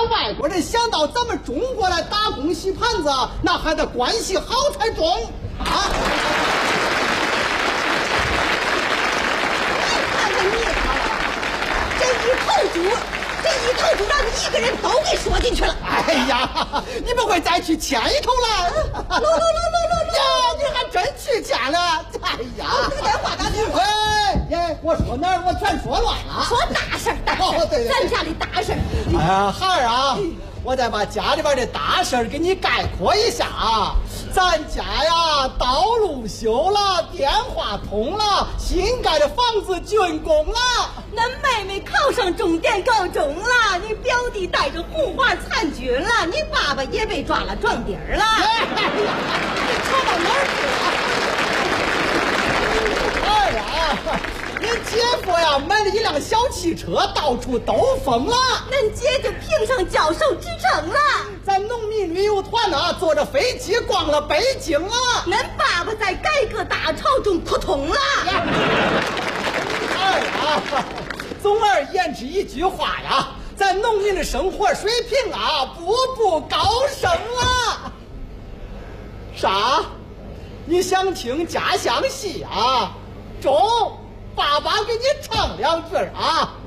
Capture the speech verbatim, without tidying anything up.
外国人想到咱们中国来打工洗盘子，那还得关系好才中啊！ 你看看你这一头猪，这一头猪让你一个人都给说进去了。 哎呀，你不会再去牵一头了？ 噜噜噜噜噜噜！ 呀，你还真去牵了？哎呀， 这个电话打电话。 哎耶，我说哪儿我全说乱了。 说大事儿，大事儿， 哦对对咱家里大事儿。 哎呀，孩儿啊，我再把家里边的大事儿给你概括一下啊。咱家呀，道路修了，电话通了，新盖的房子竣工了。 恁妹妹考上重点高中了，你表弟带着红花参军了，你爸爸也被抓了撞钉了。 哎呀，你扯到哪儿去了？哎呀，你姐夫呀买了一辆小汽车，到处兜风了。 恁姐就评上教授职称了。 咱农民旅游团呢，坐着飞机逛了北京了。 恁爸爸在改革大潮中哭通了。 哎呀，总而言之一句话呀，咱农民的生活水平啊，步步高升了。啥？你想听家乡戏啊？中，爸爸给你唱两句啊。